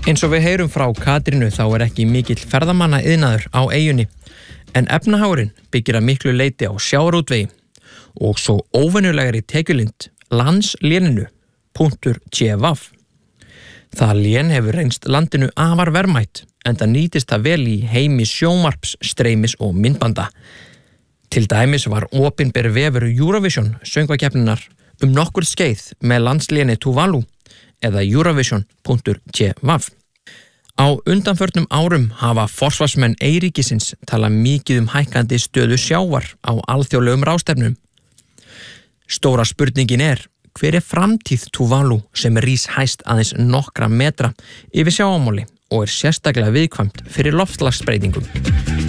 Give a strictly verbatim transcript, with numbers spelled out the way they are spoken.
Eins og við heyrum frá Katrínu þá er ekki mikill ferðamanna iðnaður á eyjunni, en efnahagurinn byggir að miklu leyti á sjávarútvegi og svo óvenjulegri tekjulind landsléninu .tjv. Það lén hefur reynst landinu afar verðmætt, enda nýtist það vel í heimi sjónvarps, streymis og myndbanda. Til dæmis var opinber vefur Eurovision söngvakeppninnar um nokkur skeið með landsléni Tuvalu eða Eurovision.tv. Á undanförnum árum hafa forsvarsmenn eyríkisins talað mikið um hækkandi stöðu sjávar á alþjóðlegum ráðstefnum. Stóra spurningin er, hver er framtíð Tuvalu sem rís hæst aðeins nokkra metra yfir sjávarmáli og er sérstaklega viðkvæmt fyrir loftslagsbreytingum?